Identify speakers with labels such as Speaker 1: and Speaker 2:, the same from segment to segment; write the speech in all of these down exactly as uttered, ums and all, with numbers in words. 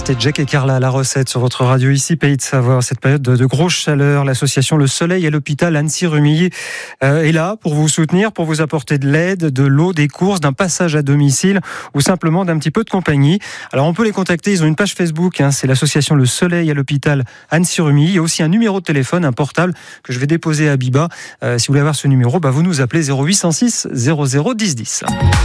Speaker 1: C'était Jack et Carla, la recette sur votre radio ici, Pays de Savoie. Cette période de, de grosse chaleur, l'association Le Soleil à l'hôpital Annecy-Rumilly euh, est là pour vous soutenir, pour vous apporter de l'aide, de l'eau, des courses, d'un passage à domicile ou simplement d'un petit peu de compagnie. Alors on peut les contacter, ils ont une page Facebook, hein, c'est l'association Le Soleil à l'hôpital Annecy-Rumilly. Il y a aussi un numéro de téléphone, un portable que je vais déposer à Biba. Euh, si vous voulez avoir ce numéro, bah, vous nous appelez zéro huit cent six zéro zéro dix dix.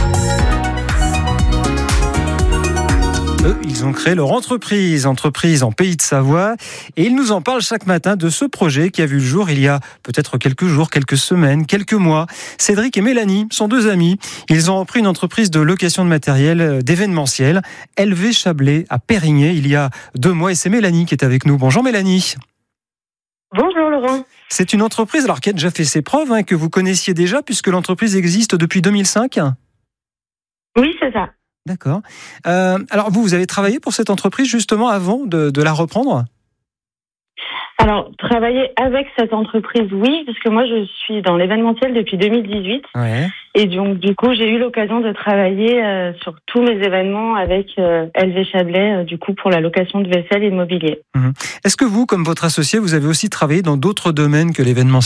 Speaker 1: Eux, ils ont créé leur entreprise, entreprise en Pays de Savoie, et ils nous en parlent chaque matin de ce projet qui a vu le jour il y a peut-être quelques jours, quelques semaines, quelques mois. Cédric et Mélanie sont deux amis. Ils ont repris une entreprise de location de matériel d'événementiel, L V Chablais à Périgné, il y a deux mois, et c'est Mélanie qui est avec nous. Bonjour Mélanie.
Speaker 2: Bonjour Laurent.
Speaker 1: C'est une entreprise alors qui a déjà fait ses preuves, hein, que vous connaissiez déjà puisque l'entreprise existe depuis deux mille cinq.
Speaker 2: Oui, c'est ça.
Speaker 1: D'accord. Euh, alors vous, vous avez travaillé pour cette entreprise justement avant de, de la reprendre ?
Speaker 2: Alors, travailler avec cette entreprise, oui, parce que moi je suis dans l'événementiel depuis deux mille dix-huit.
Speaker 1: Ouais.
Speaker 2: Et donc du coup, j'ai eu l'occasion de travailler euh, sur tous mes événements avec euh, L V Chablais, euh, du coup pour la location de vaisselle et de mobilier.
Speaker 1: Mmh. Est-ce que vous, comme votre associé, vous avez aussi travaillé dans d'autres domaines que l'événementiel ?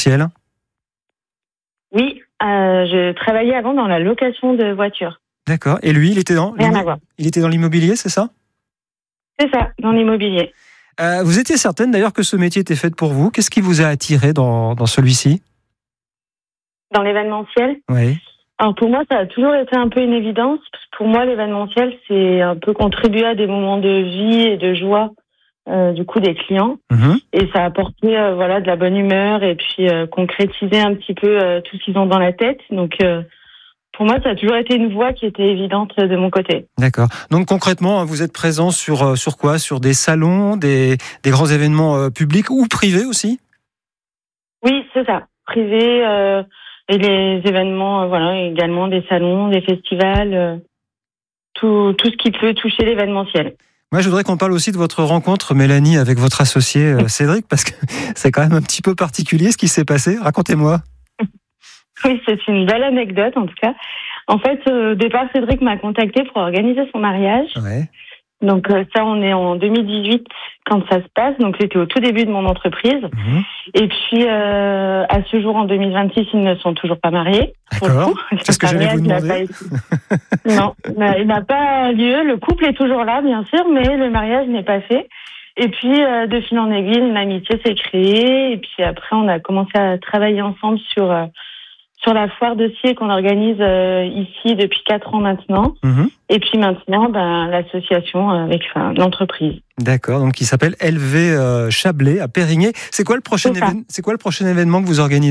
Speaker 2: Oui, euh, je travaillais avant dans la location de voitures.
Speaker 1: D'accord. Et lui, il était dans
Speaker 2: Rien à voir.
Speaker 1: Il était dans l'immobilier, c'est ça ?
Speaker 2: C'est ça, dans l'immobilier.
Speaker 1: Euh, vous étiez certaine d'ailleurs que ce métier était fait pour vous. Qu'est-ce qui vous a attiré dans, dans celui-ci ?
Speaker 2: Dans l'événementiel ?
Speaker 1: Oui.
Speaker 2: Alors pour moi, ça a toujours été un peu une évidence. Parce que pour moi, l'événementiel, c'est un peu contribuer à des moments de vie et de joie euh, du coup des clients.
Speaker 1: Mmh.
Speaker 2: Et ça a apporté euh, voilà, de la bonne humeur et puis euh, concrétiser un petit peu euh, tout ce qu'ils ont dans la tête. Donc euh, pour moi, ça a toujours été une voie qui était évidente de mon côté.
Speaker 1: D'accord. Donc concrètement, vous êtes présent sur, sur quoi ? Sur des salons, des, des grands événements euh, publics ou privés aussi ?
Speaker 2: Oui, c'est ça. Privé euh, et les événements, euh, voilà, également des salons, des festivals, euh, tout, tout ce qui peut toucher l'événementiel.
Speaker 1: Moi, je voudrais qu'on parle aussi de votre rencontre, Mélanie, avec votre associé euh, Cédric, parce que c'est quand même un petit peu particulier ce qui s'est passé. Racontez-moi.
Speaker 2: Oui, c'est une belle anecdote en tout cas. En fait, euh, au départ, Cédric m'a contacté pour organiser son mariage.
Speaker 1: Ouais.
Speaker 2: Donc euh, ça, on est en deux mille dix-huit quand ça se passe. Donc c'était au tout début de mon entreprise.
Speaker 1: Mmh.
Speaker 2: Et puis euh, à ce jour, en deux mille vingt-six, ils ne sont toujours pas mariés.
Speaker 1: D'accord. C'est ce que j'allais vous demander.
Speaker 2: Non, il n'a pas lieu. Le couple est toujours là, bien sûr, mais le mariage n'est pas fait. Et puis, euh, de fil en aiguille, une amitié s'est créée. Et puis après, on a commencé à travailler ensemble sur... Euh, sur la foire de scier qu'on organise euh, ici depuis quatre ans maintenant. Mmh. Et puis maintenant, ben, l'association avec enfin, l'entreprise.
Speaker 1: D'accord, donc qui s'appelle L V euh, Chablais à Périgné. C'est quoi le prochain
Speaker 2: C'est,
Speaker 1: évén- c'est quoi le prochain événement que vous organisez ?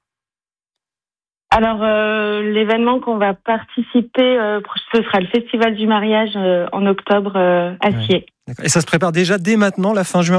Speaker 2: Alors, euh, l'événement qu'on va participer, euh, ce sera le Festival du mariage euh, en octobre euh, à
Speaker 1: ouais.
Speaker 2: Scier.
Speaker 1: D'accord. Et ça se prépare déjà dès maintenant, la fin juin ?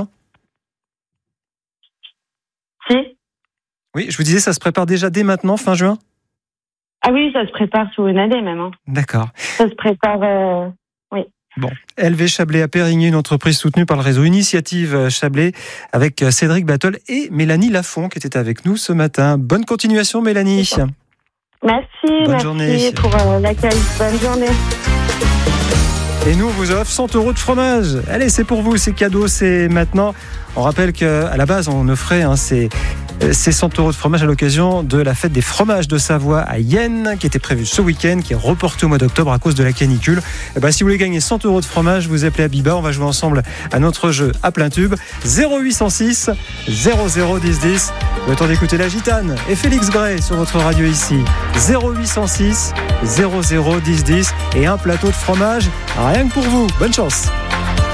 Speaker 2: Si.
Speaker 1: Oui, je vous disais, ça se prépare déjà dès maintenant, fin juin ?
Speaker 2: Ah oui, ça se prépare sur une année même. Hein.
Speaker 1: D'accord.
Speaker 2: Ça se prépare, euh, oui.
Speaker 1: Bon, L V Chablais à Périgny, une entreprise soutenue par le réseau Initiative Chablais, avec Cédric Battle et Mélanie Lafont qui était avec nous ce matin. Bonne continuation, Mélanie.
Speaker 2: Merci,
Speaker 1: Bonne
Speaker 2: merci
Speaker 1: journée.
Speaker 2: pour euh, l'accueil. Bonne journée.
Speaker 1: Et nous, on vous offre cent euros de fromage. Allez, c'est pour vous, c'est cadeau, c'est maintenant. On rappelle qu'à la base, on offrait hein, ces, ces cent euros de fromage à l'occasion de la fête des fromages de Savoie à Yenne, qui était prévue ce week-end, qui est reportée au mois d'octobre à cause de la canicule. Et ben, si vous voulez gagner cent euros de fromage, vous appelez Abiba. On va jouer ensemble à notre jeu à plein tube. zéro huit cent six zéro zéro dix dix. Le temps d'écouter la Gitane et Félix Gray sur votre radio ici. zéro huit cent six zéro zéro dix dix. Et un plateau de fromage, rien que pour vous. Bonne chance.